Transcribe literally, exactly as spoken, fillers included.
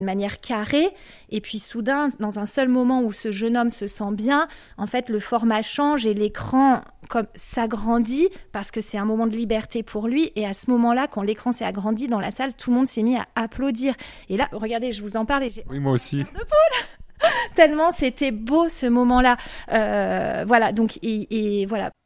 de manière carrée. Et puis soudain, dans un seul moment où ce jeune homme se sent bien, en fait, le format change et l'écran comme s'agrandit parce que c'est un moment de liberté pour lui. Et à ce moment-là, quand l'écran s'est agrandi dans la salle, tout le monde s'est mis à applaudir. Et là, regardez, je vous en parle. Et j'ai... Oui, moi aussi. Tellement c'était beau ce moment-là. Euh, voilà, donc et, et voilà.